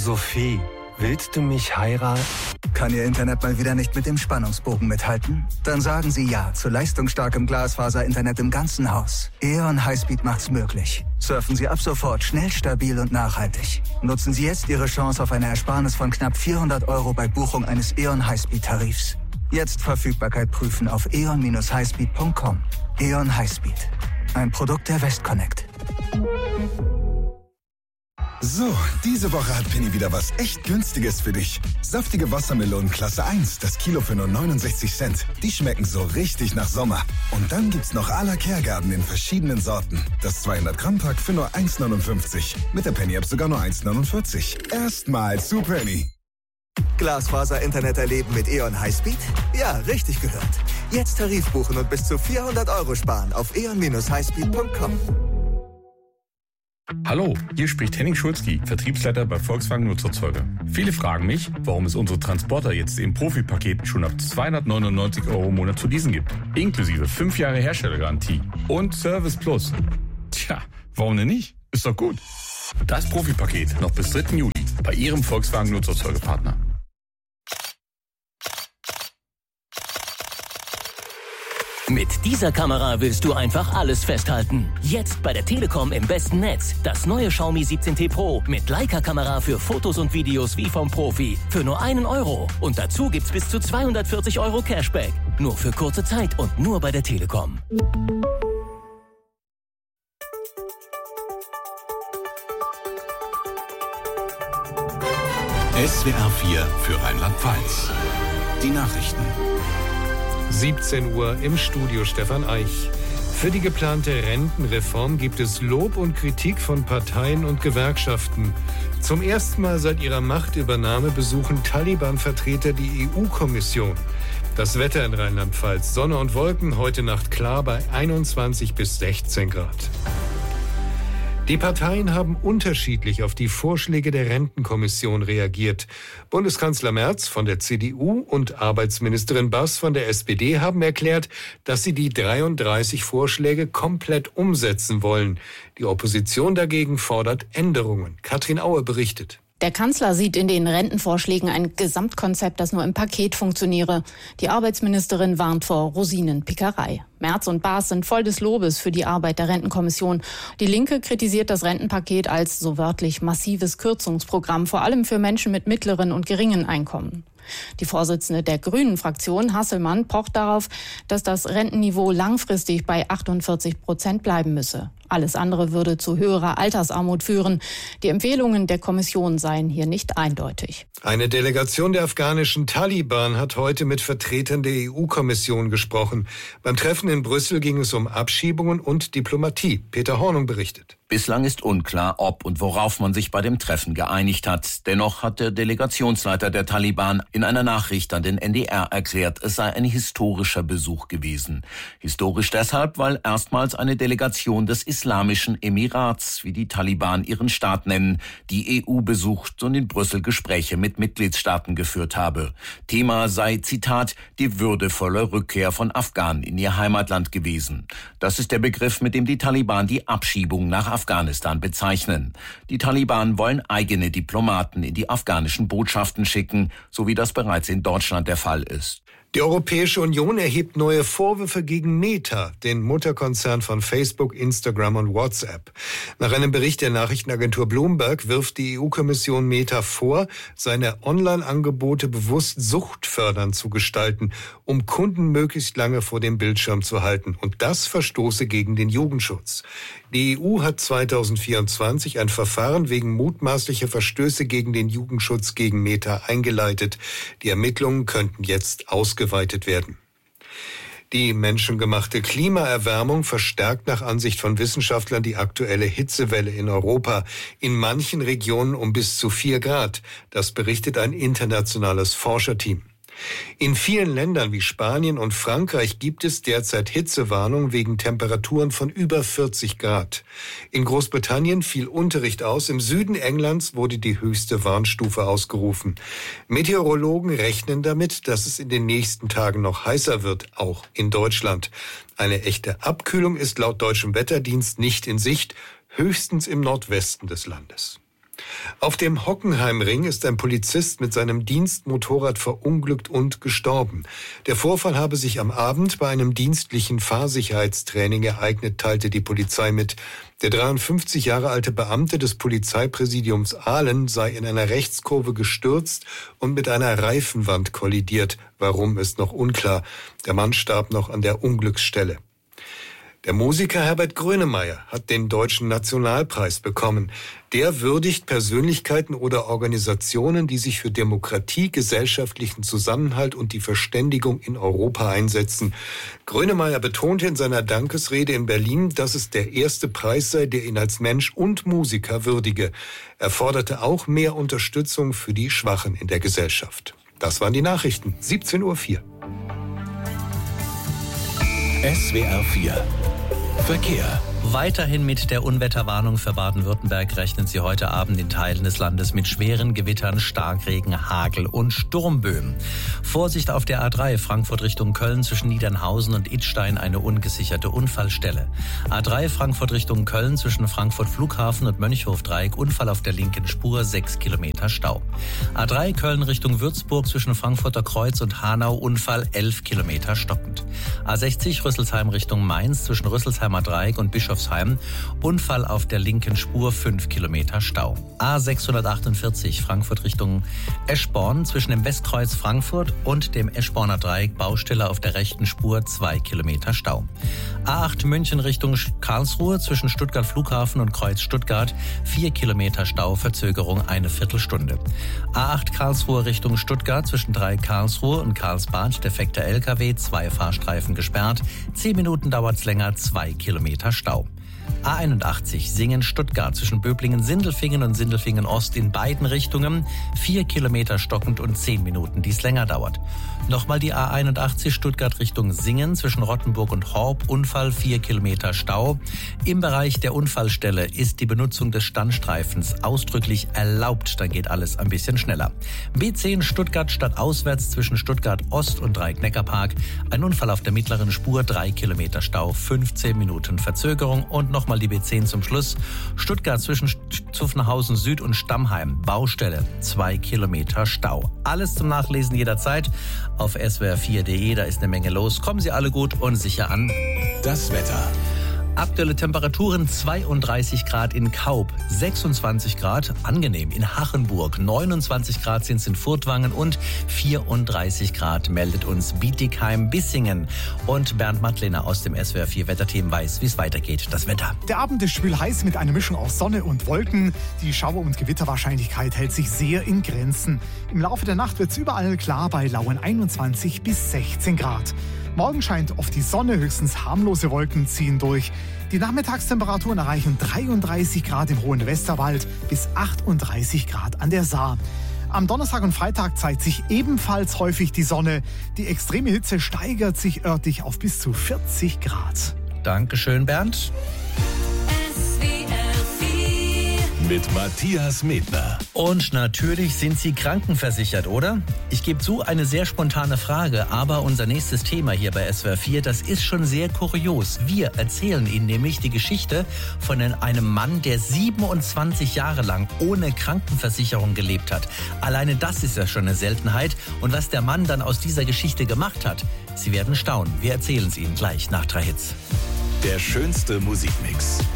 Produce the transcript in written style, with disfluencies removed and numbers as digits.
Sophie, willst du mich heiraten? Kann Ihr Internet mal wieder nicht mit dem Spannungsbogen mithalten? Dann sagen Sie ja zu leistungsstarkem Glasfaser-Internet im ganzen Haus. E.ON Highspeed macht's möglich. Surfen Sie ab sofort schnell, stabil und nachhaltig. Nutzen Sie jetzt Ihre Chance auf eine Ersparnis von knapp 400 € bei Buchung eines E.ON Highspeed-Tarifs. Jetzt Verfügbarkeit prüfen auf eon-highspeed.com. E.ON Highspeed. Ein Produkt der Westconnect. So, diese Woche hat Penny wieder was echt Günstiges für dich. Saftige Wassermelonen Klasse 1, das Kilo für nur 69 Cent. Die schmecken so richtig nach Sommer. Und dann gibt's noch à la Kehrgarten in verschiedenen Sorten. Das 200-Gramm-Pack für nur 1,59. Mit der Penny-App sogar nur 1,49. Erstmal zu Penny. Glasfaser-Internet erleben mit E.ON Highspeed? Ja, richtig gehört. Jetzt Tarif buchen und bis zu 400 € sparen auf eon-highspeed.com. Hallo, hier spricht Henning Schulzki, Vertriebsleiter bei Volkswagen Nutzerzeuger. Viele fragen mich, warum es unsere Transporter jetzt im Profi-Paket schon ab 299 € im Monat zu leasen gibt. Inklusive 5 Jahre Herstellergarantie und Service Plus. Tja, warum denn nicht? Ist doch gut. Das Profi-Paket noch bis 3. Juli bei Ihrem Volkswagen Nutzerzeugerpartner. Mit dieser Kamera willst du einfach alles festhalten. Jetzt bei der Telekom im besten Netz. Das neue Xiaomi 17T Pro mit Leica-Kamera für Fotos und Videos wie vom Profi. Für nur 1 €. Und dazu gibt's bis zu 240 € Cashback. Nur für kurze Zeit und nur bei der Telekom. SWR 4 für Rheinland-Pfalz. Die Nachrichten. 17 Uhr im Studio Stefan Eich. Für die geplante Rentenreform gibt es Lob und Kritik von Parteien und Gewerkschaften. Zum ersten Mal seit ihrer Machtübernahme besuchen Taliban-Vertreter die EU-Kommission. Das Wetter in Rheinland-Pfalz: Sonne und Wolken, heute Nacht klar bei 21 bis 16 Grad. Die Parteien haben unterschiedlich auf die Vorschläge der Rentenkommission reagiert. Bundeskanzler Merz von der CDU und Arbeitsministerin Bass von der SPD haben erklärt, dass sie die 33 Vorschläge komplett umsetzen wollen. Die Opposition dagegen fordert Änderungen. Katrin Aue berichtet. Der Kanzler sieht in den Rentenvorschlägen ein Gesamtkonzept, das nur im Paket funktioniere. Die Arbeitsministerin warnt vor Rosinenpickerei. Merz und Baas sind voll des Lobes für die Arbeit der Rentenkommission. Die Linke kritisiert das Rentenpaket als, so wörtlich, massives Kürzungsprogramm, vor allem für Menschen mit mittleren und geringen Einkommen. Die Vorsitzende der Grünen-Fraktion, Hasselmann, pocht darauf, dass das Rentenniveau langfristig bei 48% bleiben müsse. Alles andere würde zu höherer Altersarmut führen. Die Empfehlungen der Kommission seien hier nicht eindeutig. Eine Delegation der afghanischen Taliban hat heute mit Vertretern der EU-Kommission gesprochen. Beim Treffen in Brüssel ging es um Abschiebungen und Diplomatie. Peter Hornung berichtet. Bislang ist unklar, ob und worauf man sich bei dem Treffen geeinigt hat. Dennoch hat der Delegationsleiter der Taliban in einer Nachricht an den NDR erklärt, es sei ein historischer Besuch gewesen. Historisch deshalb, weil erstmals eine Delegation des Islamischen Emirats, wie die Taliban ihren Staat nennen, die EU besucht und in Brüssel Gespräche mit Mitgliedstaaten geführt habe. Thema sei, Zitat, die würdevolle Rückkehr von Afghanen in ihr Heimatland gewesen. Das ist der Begriff, mit dem die Taliban die Abschiebung nach Afghanistan bezeichnen. Die Taliban wollen eigene Diplomaten in die afghanischen Botschaften schicken, so wie das bereits in Deutschland der Fall ist. Die Europäische Union erhebt neue Vorwürfe gegen Meta, den Mutterkonzern von Facebook, Instagram und WhatsApp. Nach einem Bericht der Nachrichtenagentur Bloomberg wirft die EU-Kommission Meta vor, seine Online-Angebote bewusst suchtfördernd zu gestalten, um Kunden möglichst lange vor dem Bildschirm zu halten. Und das verstoße gegen den Jugendschutz. Die EU hat 2024 ein Verfahren wegen mutmaßlicher Verstöße gegen den Jugendschutz gegen Meta eingeleitet. Die Ermittlungen könnten jetzt ausgeweitet werden. Die menschengemachte Klimaerwärmung verstärkt nach Ansicht von Wissenschaftlern die aktuelle Hitzewelle in Europa. In manchen Regionen um bis zu 4 Grad. Das berichtet ein internationales Forscherteam. In vielen Ländern wie Spanien und Frankreich gibt es derzeit Hitzewarnungen wegen Temperaturen von über 40 Grad. In Großbritannien fiel Unterricht aus. Im Süden Englands wurde die höchste Warnstufe ausgerufen. Meteorologen rechnen damit, dass es in den nächsten Tagen noch heißer wird, auch in Deutschland. Eine echte Abkühlung ist laut deutschem Wetterdienst nicht in Sicht, höchstens im Nordwesten des Landes. Auf dem Hockenheimring ist ein Polizist mit seinem Dienstmotorrad verunglückt und gestorben. Der Vorfall habe sich am Abend bei einem dienstlichen Fahrsicherheitstraining ereignet, teilte die Polizei mit. Der 53 Jahre alte Beamte des Polizeipräsidiums Aalen sei in einer Rechtskurve gestürzt und mit einer Reifenwand kollidiert. Warum, ist noch unklar. Der Mann starb noch an der Unglücksstelle. Der Musiker Herbert Grönemeyer hat den Deutschen Nationalpreis bekommen. Der würdigt Persönlichkeiten oder Organisationen, die sich für Demokratie, gesellschaftlichen Zusammenhalt und die Verständigung in Europa einsetzen. Grönemeyer betonte in seiner Dankesrede in Berlin, dass es der erste Preis sei, der ihn als Mensch und Musiker würdige. Er forderte auch mehr Unterstützung für die Schwachen in der Gesellschaft. Das waren die Nachrichten. 17:04 Uhr. SWR 4 Verkehr. Weiterhin mit der Unwetterwarnung für Baden-Württemberg rechnen Sie heute Abend in Teilen des Landes mit schweren Gewittern, Starkregen, Hagel und Sturmböen. Vorsicht auf der A3 Frankfurt Richtung Köln zwischen Niedernhausen und Idstein eine ungesicherte Unfallstelle. A3 Frankfurt Richtung Köln zwischen Frankfurt Flughafen und Mönchhof-Dreieck Unfall auf der linken Spur, 6 Kilometer Stau. A3 Köln Richtung Würzburg zwischen Frankfurter Kreuz und Hanau Unfall, 11 Kilometer stockend. A60 Rüsselsheim Richtung Mainz zwischen Rüsselsheimer Dreieck und Bischofsheim Unfall auf der linken Spur, 5 Kilometer Stau. A648 Frankfurt Richtung Eschborn zwischen dem Westkreuz Frankfurt und dem Eschborner Dreieck Baustelle auf der rechten Spur, 2 Kilometer Stau. A8 München Richtung Karlsruhe zwischen Stuttgart Flughafen und Kreuz Stuttgart, 4 Kilometer Stau, Verzögerung eine Viertelstunde. A8 Karlsruhe Richtung Stuttgart zwischen Dreieck Karlsruhe und Karlsbad defekter LKW, 2 Fahrstreifen gesperrt, 10 Minuten dauert's länger, 2 Kilometer Stau. A81 Singen-Stuttgart zwischen Böblingen-Sindelfingen und Sindelfingen-Ost in beiden Richtungen, 4 Kilometer stockend und 10 Minuten, die es länger dauert. Nochmal die A81 Stuttgart Richtung Singen zwischen Rottenburg und Horb, Unfall, 4 Kilometer Stau. Im Bereich der Unfallstelle ist die Benutzung des Standstreifens ausdrücklich erlaubt, dann geht alles ein bisschen schneller. B10 Stuttgart stadtauswärts zwischen Stuttgart Ost und Dreieck-Neckarpark, ein Unfall auf der mittleren Spur, 3 Kilometer Stau, 15 Minuten Verzögerung. Und nochmal die B10 zum Schluss. Stuttgart zwischen Zuffenhausen Süd und Stammheim. Baustelle. 2 Kilometer Stau. Alles zum Nachlesen jederzeit auf swr4.de. Da ist eine Menge los. Kommen Sie alle gut und sicher an. Das Wetter. Aktuelle Temperaturen 32 Grad in Kaub, 26 Grad angenehm in Hachenburg, 29 Grad sind es in Furtwangen und 34 Grad meldet uns Bietigheim-Bissingen. Und Bernd Mattlener aus dem SWR 4 Wetterteam weiß, wie es weitergeht. Das Wetter. Der Abend ist schwül heiß mit einer Mischung aus Sonne und Wolken. Die Schauer- und Gewitterwahrscheinlichkeit hält sich sehr in Grenzen. Im Laufe der Nacht wird es überall klar bei lauen 21 bis 16 Grad. Morgen scheint oft die Sonne, höchstens harmlose Wolken ziehen durch. Die Nachmittagstemperaturen erreichen 33 Grad im hohen Westerwald bis 38 Grad an der Saar. Am Donnerstag und Freitag zeigt sich ebenfalls häufig die Sonne. Die extreme Hitze steigert sich örtlich auf bis zu 40 Grad. Dankeschön, Bernd. Mit Matthias Medner. Und natürlich sind Sie krankenversichert, oder? Ich gebe zu, eine sehr spontane Frage, aber unser nächstes Thema hier bei SWR 4, das ist schon sehr kurios. Wir erzählen Ihnen nämlich die Geschichte von einem Mann, der 27 Jahre lang ohne Krankenversicherung gelebt hat. Alleine das ist ja schon eine Seltenheit. Und was der Mann dann aus dieser Geschichte gemacht hat, Sie werden staunen. Wir erzählen es Ihnen gleich nach 3 Hits. Der schönste Musikmix.